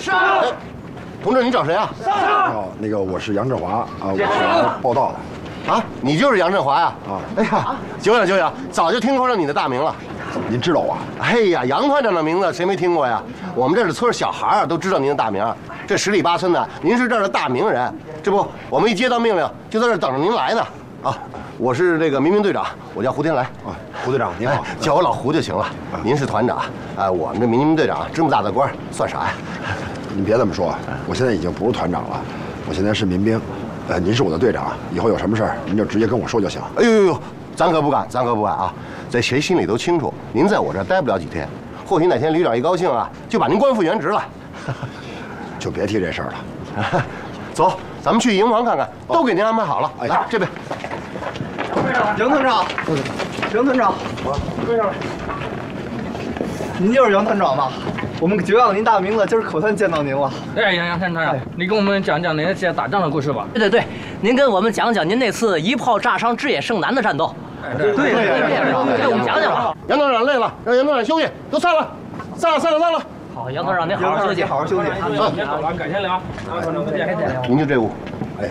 是。哎， 同志，你找谁啊？ 哦，那个我是杨振华啊，我是来报道的。 啊，你就是杨振华呀？ 啊， 哎呀，久仰久仰，早就听说了你的大名了。 您知道我？ 哎呀，杨团长的名字谁没听过呀？我们这儿的村小孩都知道您的大名。这十里八村的，您是这儿的大名人。这不，我们一接到命令，就在这儿等着您来呢。啊，我是这个民兵队长，我叫胡天来。 啊，胡队长您好， 叫我老胡就行了。您是团长，我们这民兵队长这么大的官，算啥呀？ 您别这么说，我现在已经不是团长了，我现在是民兵。您是我的队长，以后有什么事儿您就直接跟我说就行。 哎呦呦呦，咱可不敢啊！在谁心里都清楚，您在我这儿待不了几天，或许哪天旅长一高兴啊，就把您官复原职了。 就别提这事儿了。 走，咱们去营房看看，都给您安排好了。来，这边。 杨团长，杨团长，跪上来。您就是杨团长吧？我们久仰您大名了，今儿可算见到您了。 哎，杨团长，你跟我们讲讲您这打仗的故事吧。 对，您跟我们讲讲您那次一炮炸伤枝野胜男的战斗。 对， 给我们讲讲。 杨团长累了，让杨团长休息，都散了。 好，杨团长您好好休息， 好好休息。 先走了，改天聊。团长再见。 您就这屋。 哎。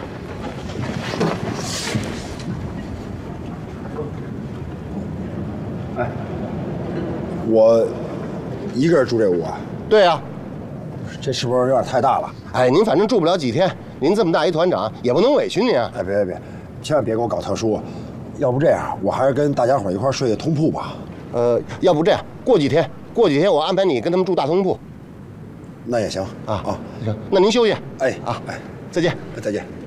哎，我一个人住这屋啊？ 对呀。 这是不是有点太大了？ 哎，您反正住不了几天，您这么大一团长，也不能委屈您啊。 哎，别，千万别给我搞特殊。要不这样，我还是跟大家伙一块睡通铺吧。 要不这样，过几天我安排你跟他们住大通铺。 那也行啊。行，那您休息。 哎， 再见。 再见。